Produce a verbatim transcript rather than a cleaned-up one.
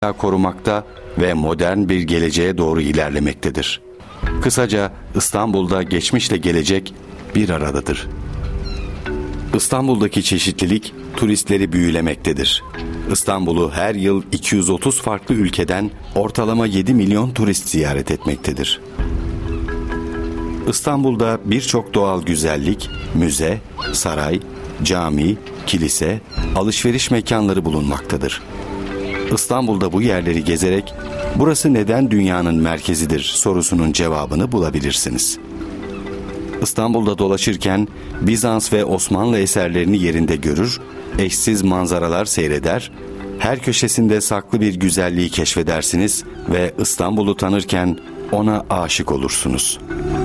korumakta ve modern bir geleceğe doğru ilerlemektedir. Kısaca İstanbul'da geçmişle gelecek bir aradadır. İstanbul'daki çeşitlilik turistleri büyülemektedir. İstanbul'u her yıl iki yüz otuz farklı ülkeden ortalama yedi milyon turist ziyaret etmektedir. İstanbul'da birçok doğal güzellik, müze, saray, cami, kilise, alışveriş mekanları bulunmaktadır. İstanbul'da bu yerleri gezerek burası neden dünyanın merkezidir sorusunun cevabını bulabilirsiniz. İstanbul'da dolaşırken Bizans ve Osmanlı eserlerini yerinde görür, eşsiz manzaralar seyreder, her köşesinde saklı bir güzelliği keşfedersiniz ve İstanbul'u tanırken ona aşık olursunuz.